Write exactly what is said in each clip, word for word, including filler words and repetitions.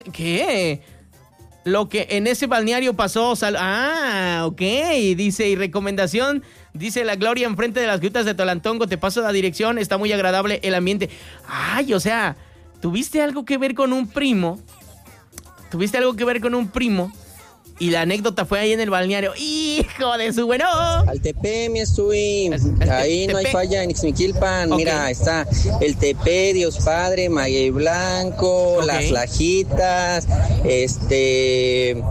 ¿Qué? Lo que en ese balneario pasó... Sal- ah, ok. Dice, y recomendación... Dice la Gloria, enfrente de las grutas de Tolantongo, te paso la dirección, está muy agradable el ambiente. Ay, o sea, ¿tuviste algo que ver con un primo? ¿Tuviste algo que ver con un primo? Y la anécdota fue ahí en el balneario. ¡Hijo de su bueno! Al Tepe, mi estuy. Ahí no hay falla en Ixmiquilpan. Okay. Mira, está el Tepe, Dios Padre, Maguey Blanco, Okay. Las Lajitas, este...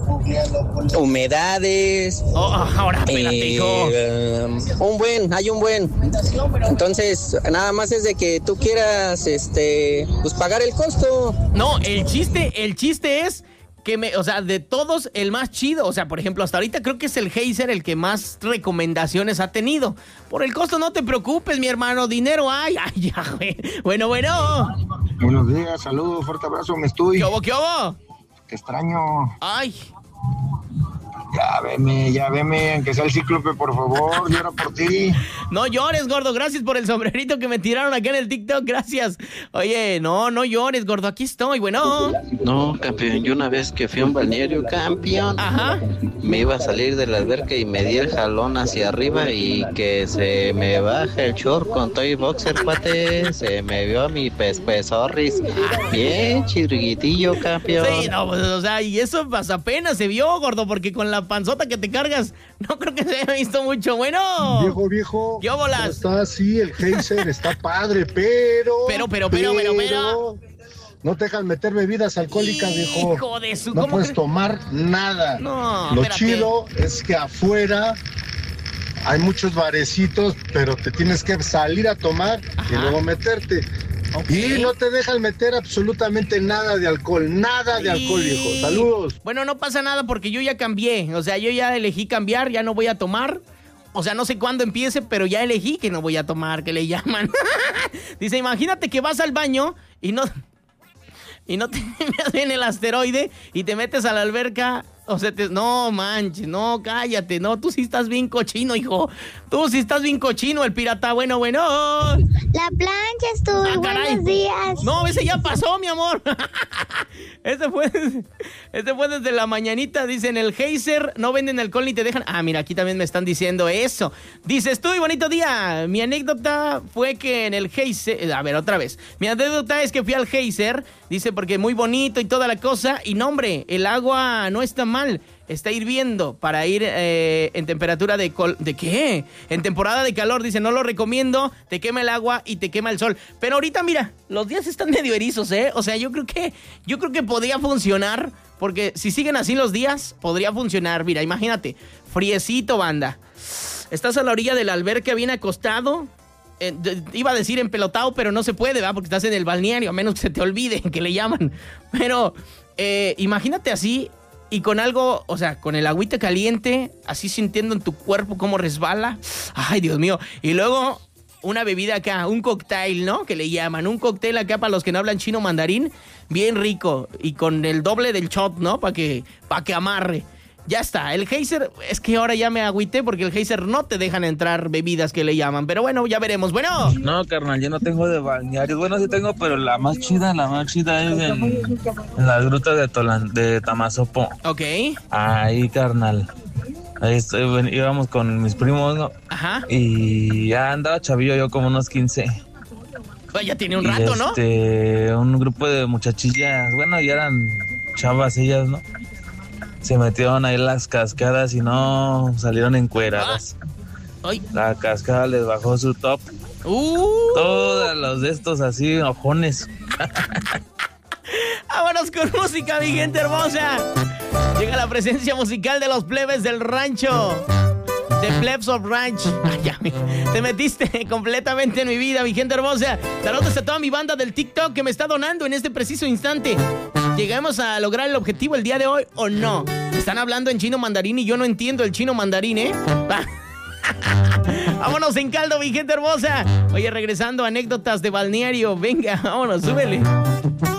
humedades. Oh, ahora espérate, eh, hijo. un buen, hay un buen. Entonces, nada más es de que tú quieras, este, pues pagar el costo. No, el chiste, el chiste es que me, o sea, de todos el más chido, o sea, por ejemplo, hasta ahorita creo que es el Geyser el que más recomendaciones ha tenido. Por el costo no te preocupes, mi hermano, dinero hay. Ay, ya, güey. Bueno, bueno. Buenos días, saludos, fuerte abrazo, me estoy. ¿Qué hubo, qué hubo? Te extraño. Ay. Ya veme, ya veme, aunque sea el Cíclope, por favor, llora por ti. No llores, gordo, gracias por el sombrerito que me tiraron acá en el TikTok, gracias. Oye, no, no llores, gordo, aquí estoy, bueno. No, campeón, yo una vez que fui a un balneario, campeón, Ajá. me iba a salir de la alberca y me di el jalón hacia arriba y que se me baja el short con toy boxer, cuate, se me vio mi pespesorris, bien chirguitillo, campeón. Sí, no, pues, o sea, y eso pues, apenas se vio, gordo, porque con la panzota que te cargas, no creo que se haya visto mucho, bueno. Viejo, viejo. ¿Qué bolas? Está así, el Geyser está padre, pero... Pero, pero, pero, pero, pero... No te dejan meter bebidas alcohólicas, viejo. Hijo de su... No ¿cómo puedes cre- tomar nada. No, Lo espérate. chido es que afuera hay muchos barecitos, pero te tienes que salir a tomar Ajá. y luego meterte. Ok. Y no te dejan meter absolutamente nada de alcohol, nada de alcohol, Y- viejo. Saludos. Bueno, no pasa nada porque yo ya cambié. O sea, yo ya elegí cambiar, ya no voy a tomar. O sea, no sé cuándo empiece, pero ya elegí que no voy a tomar, que le llaman. Dice, imagínate que vas al baño y no... Y no te metes en el asteroide y te metes a la alberca. O sea, te, no manches, no, cállate, no, tú sí estás bien cochino, hijo. Tú sí estás bien cochino, el pirata, bueno, bueno. La plancha estuvo, Ah, caray. buenos días. No, ese ya pasó, mi amor. Ese fue, ese fue desde la mañanita. Dicen, el Geyser no venden alcohol ni te dejan. Ah, mira, aquí también me están diciendo eso. Dices, tú y bonito día. Mi anécdota fue que en el Geyser... A ver, otra vez. Mi anécdota es que fui al Geyser. Dice, porque muy bonito y toda la cosa. Y no, hombre, el agua no está mal. Está hirviendo para ir eh, en temperatura de... Col- ¿De qué? En temporada de calor. Dice, no lo recomiendo. Te quema el agua y te quema el sol. Pero ahorita, mira, los días están medio erizos, ¿eh? O sea, yo creo que... Yo creo que podría funcionar. Porque si siguen así los días, podría funcionar. Mira, imagínate. Friecito, banda. Estás a la orilla de la alberca bien acostado. Eh, de- iba a decir empelotado, pero no se puede, ¿verdad? Porque estás en el balneario, a menos que se te olvide que le llaman. Pero eh, imagínate así y con algo, o sea, con el agüita caliente, así sintiendo en tu cuerpo cómo resbala. Ay, Dios mío. Y luego una bebida acá, un cóctel, ¿no? Que le llaman, un cóctel acá para los que no hablan chino mandarín, bien rico y con el doble del shot, ¿no? Para que, para que amarre. Ya está, el Geyser, es que ahora ya me agüité porque el Geyser no te dejan entrar bebidas que le llaman, pero bueno, ya veremos. Bueno, No, carnal, yo no tengo de balnearios. Bueno, sí tengo, pero la más chida, la más chida es en, en las grutas de, Tolan, de Tamazopo. ok, Ahí, carnal. Ahí estoy, ven- íbamos con mis primos, ¿no? ajá, Y ya andaba chavillo yo como unos quince. pues ya tiene un Y rato, ¿no? este, un grupo de muchachillas, bueno, ya eran chavas ellas, ¿no? Se metieron ahí en las cascadas y no salieron encueradas. Ay, La cascada les bajó su top. uh, Todos los de estos así, ojones. vámonos con música, mi gente hermosa. Llega la presencia musical de los plebes del rancho. The Plebs of Ranch. Ay, ya, me- te metiste completamente en mi vida, mi gente hermosa. Saludos a toda mi banda del TikTok que me está donando en este preciso instante. ¿Llegamos a lograr el objetivo el día de hoy o no? Están hablando en chino mandarín y yo no entiendo el chino mandarín, ¿eh? Vámonos en caldo, mi gente hermosa. Oye, regresando, anécdotas de balneario. Venga, vámonos, súbele.